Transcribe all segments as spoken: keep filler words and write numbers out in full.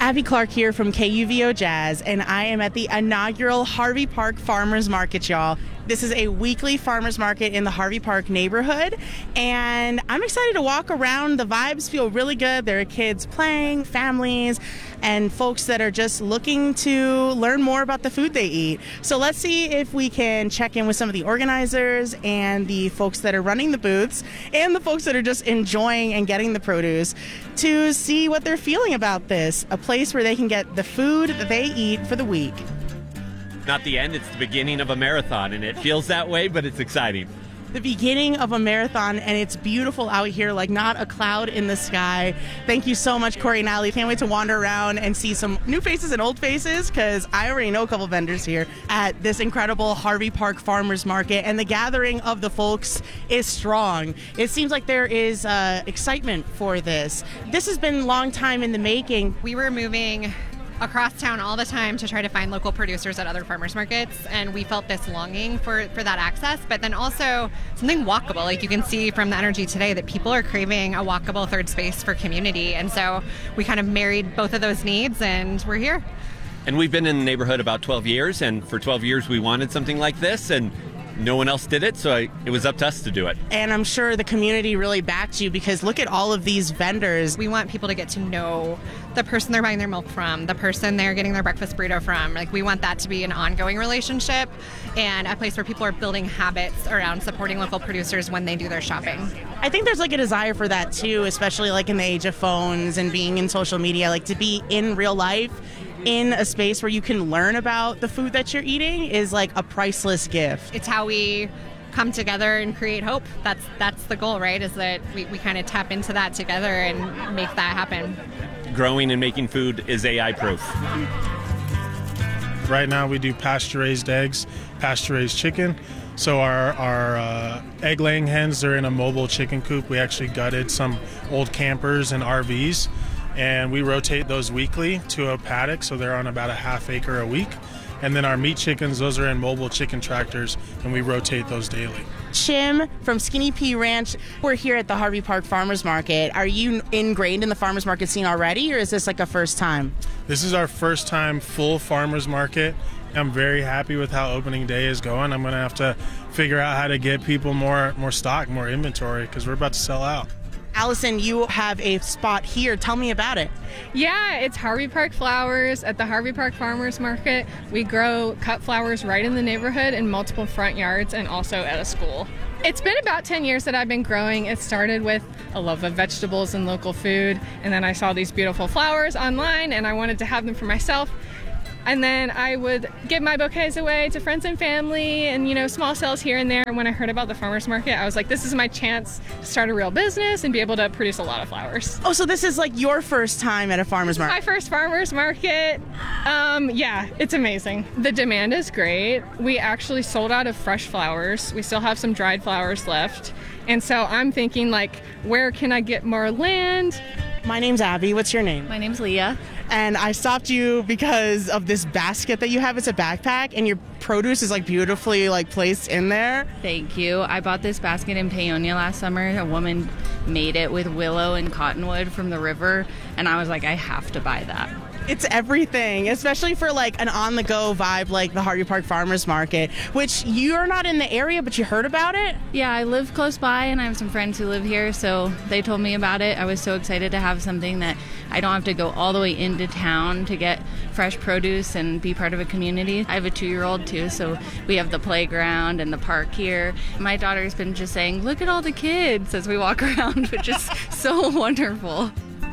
Abby Clark here from K U V O Jazz, and I am at the inaugural Harvey Park Farmers Market, y'all. This is a weekly farmers market in the Harvey Park neighborhood, and I'm excited to walk around. The vibes feel really good. There are kids playing, families, and folks that are just looking to learn more about the food they eat. So let's see if we can check in with some of the organizers and the folks that are running the booths and the folks that are just enjoying and getting the produce to see what they're feeling about this, a place where they can get the food that they eat for the week. Not the end, it's the beginning of a marathon, and it feels that way, but it's exciting. The beginning of a marathon, and it's beautiful out here, like not a cloud in the sky. Thank you so much, Corey and Allie. Can't wait to wander around and see some new faces and old faces, because I already know a couple vendors here at this incredible Harvey Park Farmers Market, and the gathering of the folks is strong. It seems like there is uh, excitement for this. This has been a long time in the making. We were moving across town all the time to try to find local producers at other farmers markets, and we felt this longing for, for that access, but then also something walkable. Like you can see from the energy today that people are craving a walkable third space for community, and so we kind of married both of those needs, and we're here. And we've been in the neighborhood about twelve years, and for twelve years we wanted something like this, and no one else did it, so I, it was up to us to do it. And I'm sure the community really backed you, because look at all of these vendors. We want people to get to know the person they're buying their milk from, the person they're getting their breakfast burrito from. Like, we want that to be an ongoing relationship and a place where people are building habits around supporting local producers when they do their shopping. I think there's like a desire for that too, especially like in the age of phones and being in social media, like to be in real life in a space where you can learn about the food that you're eating is like a priceless gift. It's how we come together and create hope. That's that's the goal, right? Is that we, we kind of tap into that together and make that happen. Growing and making food is A I proof. Right now we do pasture-raised eggs, pasture-raised chicken. So our, our uh, egg-laying hens are in a mobile chicken coop. We actually gutted some old campers and R Vs, and we rotate those weekly to a paddock, so they're on about a half acre a week. And then our meat chickens, those are in mobile chicken tractors, and we rotate those daily. Chim from Skinny Pea Ranch. We're here at the Harvey Park Farmers Market. Are you ingrained in the farmers market scene already, or is this like a first time? This is our first time full farmers market. I'm very happy with how opening day is going. I'm going to have to figure out how to get people more, more stock, more inventory, because we're about to sell out. Allison, you have a spot here. Tell me about it. Yeah, it's Harvey Park Flowers at the Harvey Park Farmers Market. We grow cut flowers right in the neighborhood in multiple front yards and also at a school. It's been about ten years that I've been growing. It started with a love of vegetables and local food, and then I saw these beautiful flowers online and I wanted to have them for myself. And then I would give my bouquets away to friends and family and, you know, small sales here and there. And when I heard about the farmers market, I was like, this is my chance to start a real business and be able to produce a lot of flowers. Oh, so this is like your first time at a farmer's market? My first farmer's market. Um, yeah, it's amazing. The demand is great. We actually sold out of fresh flowers. We still have some dried flowers left. And so I'm thinking, like, where can I get more land? My name's Abby. What's your name? My name's Leah. And I stopped you because of this basket that you have. It's a backpack, and your produce is like beautifully like placed in there. Thank you. I bought this basket in Paonia last summer. A woman made it with willow and cottonwood from the river, and I was like, I have to buy that. It's everything, especially for like an on-the-go vibe like the Harvey Park Farmers Market, which you're not in the area, but you heard about it? Yeah, I live close by, and I have some friends who live here, so they told me about it. I was so excited to have something that I don't have to go all the way into town to get fresh produce and be part of a community. I have a two-year-old too, so we have the playground and the park here. My daughter's been just saying, look at all the kids as we walk around, which is so wonderful.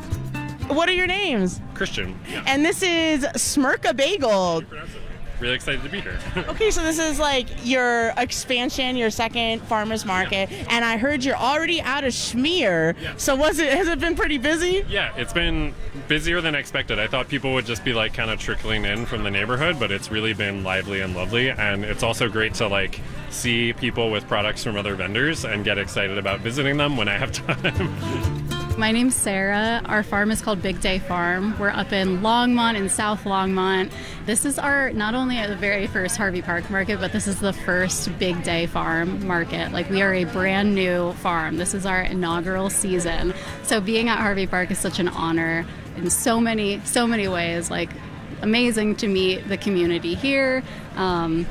What are your names? Christian. Yeah. And this is Smirka Bagel. Really excited to be here. Okay, so this is like your expansion, your second farmers market, yeah. And I heard you're already out of schmear. Yeah. So was it? Has it been pretty busy? Yeah, it's been busier than expected. I thought people would just be like kind of trickling in from the neighborhood, but it's really been lively and lovely, and it's also great to like see people with products from other vendors and get excited about visiting them when I have time. My name's Sarah. Our farm is called Big Day Farm. We're up in Longmont and South Longmont. This is our, not only the very first Harvey Park market, but this is the first Big Day Farm market. Like, we are a brand new farm. This is our inaugural season. So being at Harvey Park is such an honor in so many, so many ways. Like, amazing to meet the community here, um,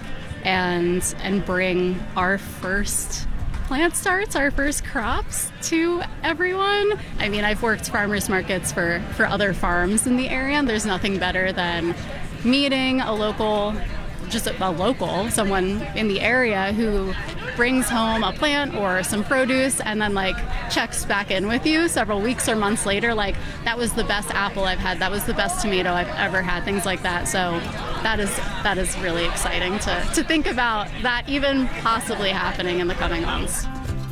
and and bring our first plant starts, our first crops to everyone. I mean, I've worked farmers markets for, for other farms in the area, and there's nothing better than meeting a local, just a, a local, someone in the area who brings home a plant or some produce and then like checks back in with you several weeks or months later, like, that was the best apple I've had, that was the best tomato I've ever had, things like that. So that is that is really exciting to, to think about that even possibly happening in the coming months.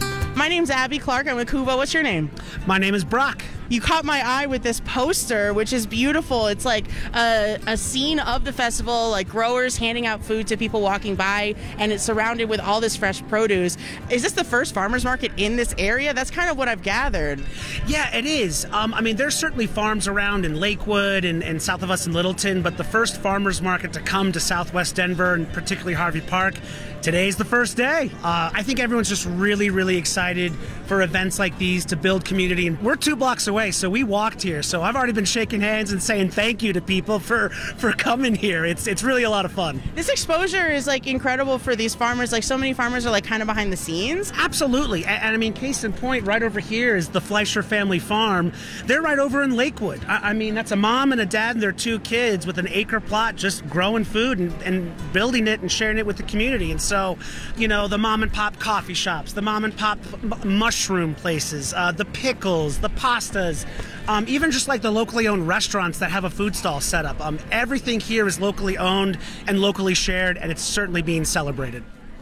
My name's Abby Clark. I'm with Kuva. What's your name? My name is Brock. You caught my eye with this poster, which is beautiful. It's like a, a scene of the festival, like growers handing out food to people walking by, and it's surrounded with all this fresh produce. Is this the first farmers market in this area? That's kind of what I've gathered. Yeah, it is. Um, I mean, there's certainly farms around in Lakewood and, and south of us in Littleton, but the first farmers market to come to Southwest Denver, and particularly Harvey Park, today's the first day. Uh, I think everyone's just really, really excited for events like these to build community. And we're two blocks away, so we walked here. So I've already been shaking hands and saying thank you to people for, for coming here. It's it's really a lot of fun. This exposure is like incredible for these farmers. Like, so many farmers are like kind of behind the scenes. Absolutely. And, and I mean, case in point, right over here is the Fleischer family farm. They're right over in Lakewood. I, I mean, that's a mom and a dad and their two kids with an acre plot just growing food and, and building it and sharing it with the community. And so, you know, the mom and pop coffee shops, the mom and pop m- mushroom places, uh, the pickles, the pastas, um, even just like the locally owned restaurants that have a food stall set up. Um, everything here is locally owned and locally shared, and it's certainly being celebrated.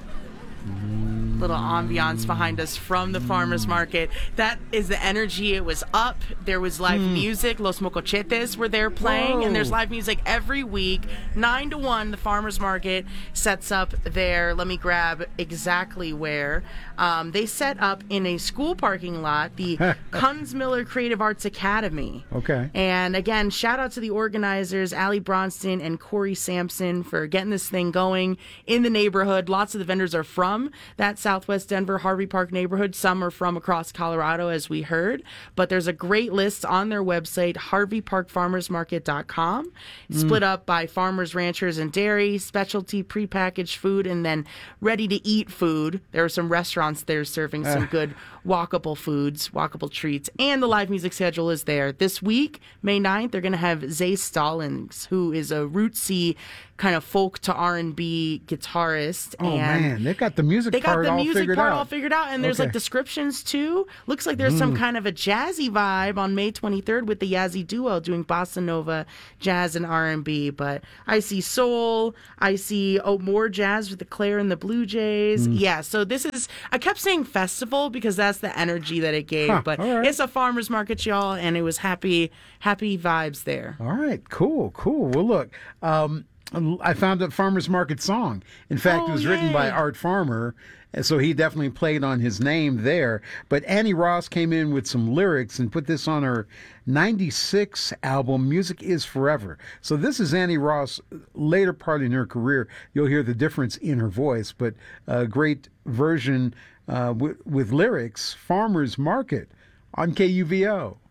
Little ambiance behind us from the farmers market. That is the energy. It was up. There was live mm. music. Los Mocochetes were there playing. Whoa. And there's live music every week. Nine to one, the farmers market sets up there. Let me grab exactly where. Um, they set up in a school parking lot, the Kunzmiller Creative Arts Academy. Okay. And again, shout out to the organizers, Allie Bronston and Corey Sampson, for getting this thing going in the neighborhood. Lots of the vendors are from that Southwest Denver Harvey Park neighborhood. Some are from across Colorado, as we heard. But there's a great list on their website, harvey park farmers market dot com. Mm. Split up by farmers, ranchers, and dairy, specialty prepackaged food, and then ready-to-eat food. There are some restaurants there serving some uh. good walkable foods, walkable treats, and the live music schedule is there. This week, May ninth, they're going to have Zay Stallings, who is a rootsy kind of folk to R and B guitarist. Oh, and man, they got the music they part got the all music figured part out. all figured out, and there's okay. like descriptions too. Looks like there's mm. some kind of a jazzy vibe on May twenty-third with the Yazzie Duo doing bossa nova, jazz, and R and B. But I see soul, I see oh more jazz with the Claire and the Blue Jays. Mm. Yeah, so this is, I kept saying festival because that's the energy that it gave, huh, but right. It's a farmers market, y'all, and it was happy, happy vibes there. All right, cool, cool. Well, look, um, I found a farmers market song. In fact, oh, it was yay. written by Art Farmer, and so he definitely played on his name there. But Annie Ross came in with some lyrics and put this on her ninety-six album, Music Is Forever. So this is Annie Ross, later part in her career. You'll hear the difference in her voice, but a great version uh, with, with lyrics, Farmers Market on K U V O.